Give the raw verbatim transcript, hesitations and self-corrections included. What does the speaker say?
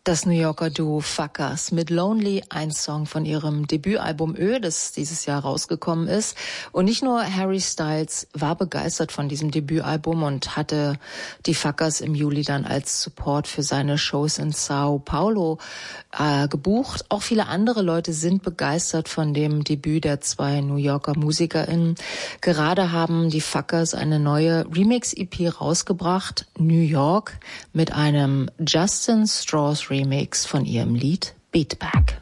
Das New Yorker Duo Fuckers mit Lonely, ein Song von ihrem Debütalbum Ö, das dieses Jahr rausgekommen ist. Und nicht nur Harry Styles war begeistert von diesem Debütalbum und hatte die Fuckers im Juli dann als Support für seine Shows in Sao Paulo äh, gebucht. Auch viele andere Leute sind begeistert von dem Debüt der zwei New Yorker MusikerInnen. Gerade haben die Fuckers eine neue Remix-E P rausgebracht, New York, mit einem Justin Strauss Remix von ihrem Lied Beat Back.